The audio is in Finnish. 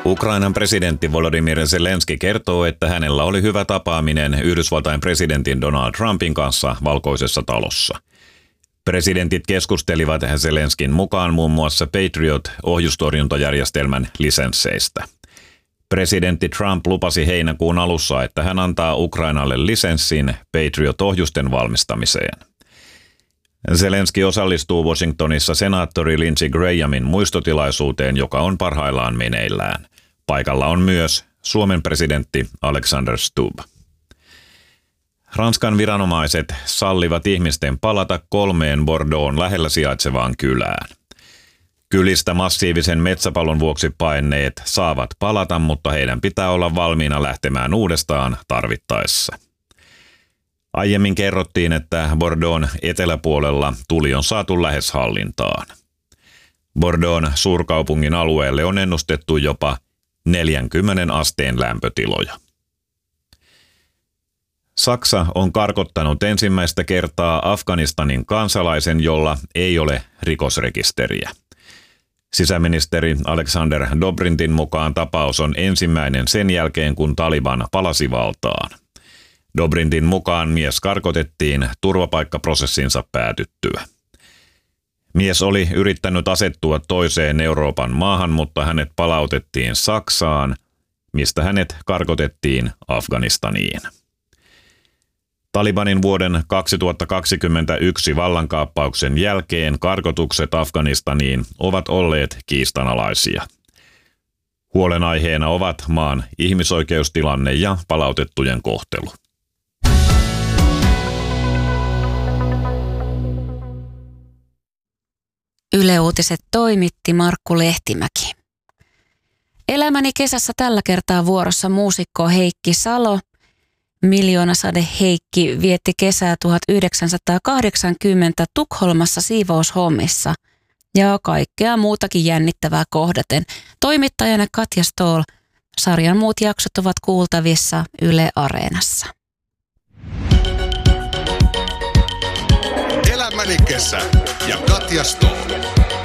Ukrainan presidentti Volodymyr Zelenski kertoo, että hänellä oli hyvä tapaaminen Yhdysvaltain presidentin Donald Trumpin kanssa Valkoisessa talossa. Presidentit keskustelivat Zelenskin mukaan muun muassa Patriot-ohjustorjuntajärjestelmän lisensseistä. Presidentti Trump lupasi heinäkuun alussa, että hän antaa Ukrainalle lisenssin Patriot-ohjusten valmistamiseen. Zelenski osallistuu Washingtonissa senaattori Lindsey Grahamin muistotilaisuuteen, joka on parhaillaan meneillään. Paikalla on myös Suomen presidentti Alexander Stubb. Ranskan viranomaiset sallivat ihmisten palata 3 Bordeaux'n lähellä sijaitsevaan kylään. Kylistä massiivisen metsäpalon vuoksi paenneet saavat palata, mutta heidän pitää olla valmiina lähtemään uudestaan tarvittaessa. Aiemmin kerrottiin, että Bordeaux'n eteläpuolella tuli on saatu lähes hallintaan. Bordeaux'n suurkaupungin alueelle on ennustettu jopa 40 asteen lämpötiloja. Saksa on karkottanut ensimmäistä kertaa Afganistanin kansalaisen, jolla ei ole rikosrekisteriä. Sisäministeri Alexander Dobrintin mukaan tapaus on ensimmäinen sen jälkeen, kun Taliban palasi valtaan. Dobrintin mukaan mies karkotettiin turvapaikkaprosessinsa päätyttyä. Mies oli yrittänyt asettua toiseen Euroopan maahan, mutta hänet palautettiin Saksaan, mistä hänet karkotettiin Afganistaniin. Talibanin vuoden 2021 vallankaappauksen jälkeen karkotukset Afganistaniin ovat olleet kiistanalaisia. Huolenaiheena ovat maan ihmisoikeustilanne ja palautettujen kohtelu. Yle Uutiset toimitti Markku Lehtimäki. Elämäni kesässä tällä kertaa vuorossa muusikko Heikki Salo. Miljoonasade Heikki vietti kesää 1980 Tukholmassa siivoushommissa ja kaikkea muutakin jännittävää kohdaten. Toimittajana Katja Ståhl. Sarjan muut jaksot ovat kuultavissa Yle Areenassa. Elämäni kesä ja Katja Ståhl.